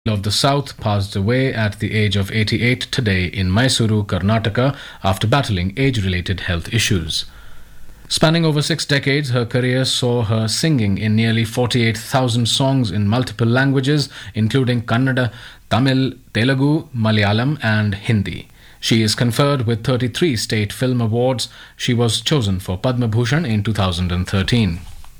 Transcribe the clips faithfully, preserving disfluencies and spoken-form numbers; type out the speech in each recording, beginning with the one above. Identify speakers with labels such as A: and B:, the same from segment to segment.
A: of the South passed away at the age of eighty-eight today in Mysuru, Karnataka, after battling age-related health issues. Spanning over six decades, her career saw her singing in nearly forty-eight thousand songs in multiple languages, including Kannada, Tamil, Telugu, Malayalam and Hindi. She is conferred with thirty-three state film awards. She was chosen for Padma Bhushan in two thousand thirteen.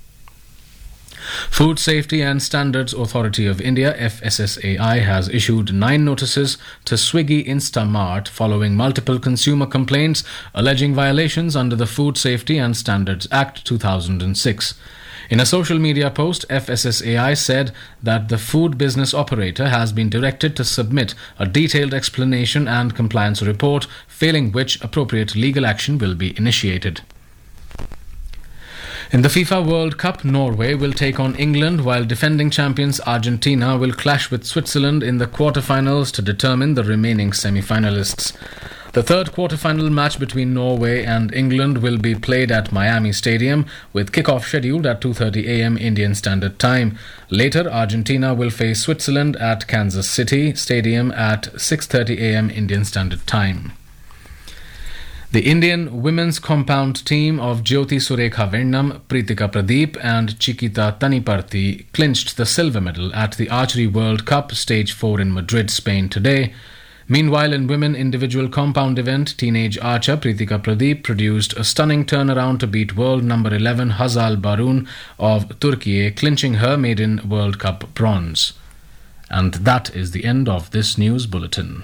A: Food Safety and Standards Authority of India F S S A I has issued nine notices to Swiggy Instamart following multiple consumer complaints alleging violations under the Food Safety and Standards Act two thousand six. In a social media post, F S S A I said that the food business operator has been directed to submit a detailed explanation and compliance report, failing which appropriate legal action will be initiated. In the FIFA World Cup, Norway will take on England, while defending champions Argentina will clash with Switzerland in the quarter-finals to determine the remaining semi-finalists. The third quarter-final match between Norway and England will be played at Miami Stadium, with kick-off scheduled at two thirty a m Indian Standard Time. Later, Argentina will face Switzerland at Kansas City Stadium at six thirty a m Indian Standard Time. The Indian women's compound team of Jyoti Surekha Vennam, Pritika Pradeep and Chiquita Taniparthi clinched the silver medal at the Archery World Cup Stage four in Madrid, Spain today. Meanwhile, in women individual compound event, teenage archer Pritika Pradeep produced a stunning turnaround to beat world number eleven Hazal Barun of Turkey, clinching her maiden World Cup bronze. And that is the end of this news bulletin.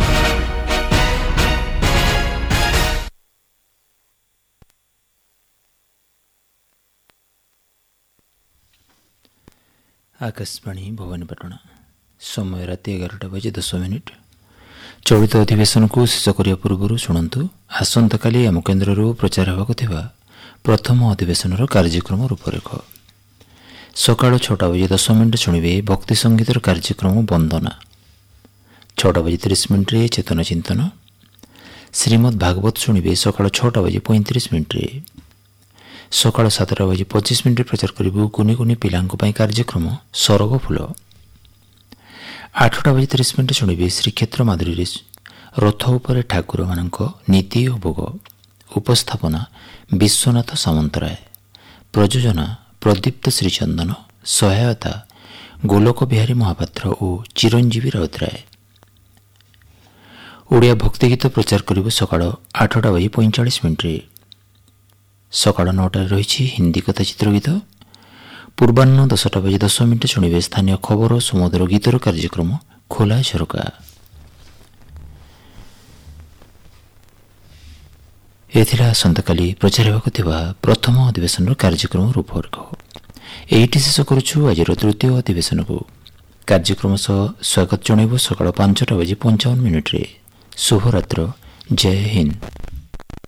B: Akashvani Bhawanipatna समय राति एगारटा बजे दस minute चलित अधिवेशन को शेष करने पूर्व शुणु आसंताकाली आम केन्द्र प्रचार होगा प्रथम अधिवेशन कार्यक्रम रूपरेख सकाल छटा बजे दस मिनिट शुणे भक्ति संगीतर कार्यक्रम वंदना छटा बजे तीस मिनिट चेतना चिंतन श्रीमद् भागवत शुणे सकाल छटा बजे पैंतीस मिनिट सकाल सातटा बजे पच्चीस मिनिट प्रचार करूँ कुनि कुनि पिलांको पाई कार्यक्रम सरग फूल आठटा बजे तीस मिनिट शुणे श्रीक्षेत्र माधुरी रथ उपर ठाकुर मान नीति और भोग उपस्थापना विश्वनाथ सामंतराय प्रयोजना प्रदीप्त श्रीचंदन सहायता गोलोक बिहारी महापात्र और चिरंजीवी राउतराय ओडिया भक्तिगीत प्रचार करूँ सकाल आठटा बजे पैंचाश मिनिट सकाल नौटार रही हिंदी कथा चित्रगीत पूर्वाह्न दसटा बजे दस मिनिट शुणे स्थानीय खबर और सुमधुर गीतर कार्यक्रम खोला झरका एथिला आसंताकाली प्रचार होगा प्रथम अधिवेशन कार्यक्रम रूपरेख एटी शेष करुछु आज तृतीय अधिवेशन को कार्यक्रम सह स्वागत जणाइबो सकाल पांचटा बजे पंचावन मिनिट शुभरात्र जय हिंद।